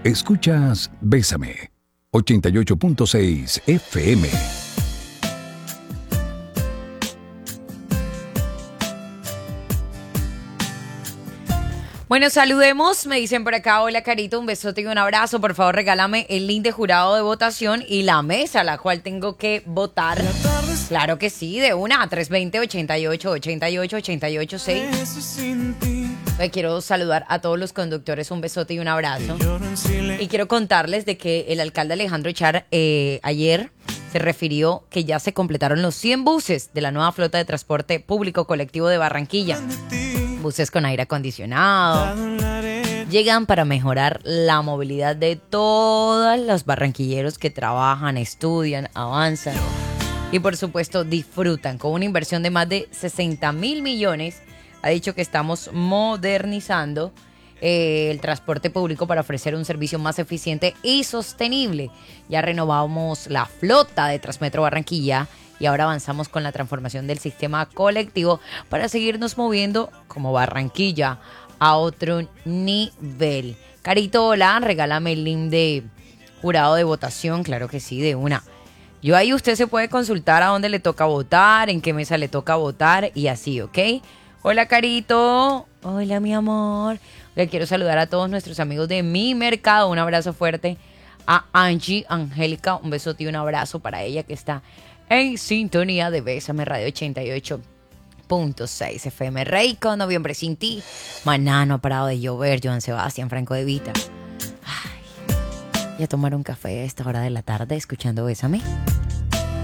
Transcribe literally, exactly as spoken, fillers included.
Escuchas Bésame, ochenta y ocho punto seis F M. Bueno, saludemos, me dicen por acá, hola Carito, un besote y un abrazo, por favor regálame el link de jurado de votación y la mesa a la cual tengo que votar. Claro que sí, de una a tres dos cero, ochenta y ocho, ochenta y ocho, ochenta y ocho, seis. Me quiero saludar a todos los conductores, un besote y un abrazo. Y quiero contarles de que el alcalde Alejandro Char eh, ayer se refirió que ya se completaron los cien buses de la nueva flota de transporte público colectivo de Barranquilla. Buses con aire acondicionado. Llegan para mejorar la movilidad de todos los barranquilleros que trabajan, estudian, avanzan y por supuesto disfrutan. Con una inversión de más de sesenta mil millones, ha dicho que estamos modernizando eh, el transporte público para ofrecer un servicio más eficiente y sostenible. Ya renovamos la flota de Transmetro Barranquilla y ahora avanzamos con la transformación del sistema colectivo para seguirnos moviendo como Barranquilla a otro nivel. Carito, hola, regálame el link de jurado de votación. Claro que sí, de una. Yo ahí usted se puede consultar a dónde le toca votar, en qué mesa le toca votar y así, ¿ok? Hola, Carito. Hola, mi amor. Le quiero saludar a todos nuestros amigos de Mi Mercado. Un abrazo fuerte a Angie, Angélica. Un besote y un abrazo para ella que está en sintonía de Bésame Radio ochenta y ocho punto seis F M. Reiko, Noviembre sin ti. Maná, no ha parado de llover. Joan Sebastián, Franco de Vita. Ay, ya tomar un café a esta hora de la tarde escuchando Bésame.